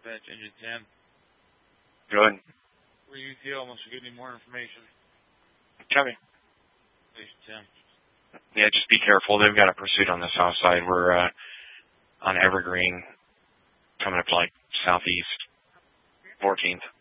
Dispatch, Engine 10. Good. Where you feel wants to give me more information. Tell me. Station 10. Yeah, just be careful. They've got a pursuit on the south side. We're on Evergreen, coming up like southeast, 14th.